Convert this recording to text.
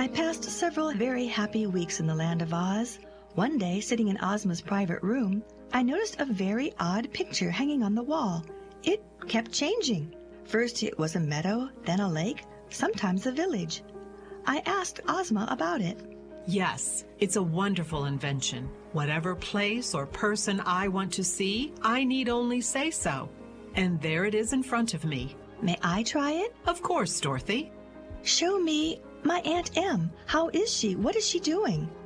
I passed several very happy weeks in the Land of Oz. One day, sitting in Ozma's private room, I noticed a very odd picture hanging on the wall. It kept changing. First it was a meadow, then a lake, sometimes a village. I asked Ozma about it. Yes, it's a wonderful invention. Whatever place or person I want to see, I need only say so. And there it is in front of me. May I try it? Of course, Dorothy. Show me my Aunt Em. How is she? What is she doing?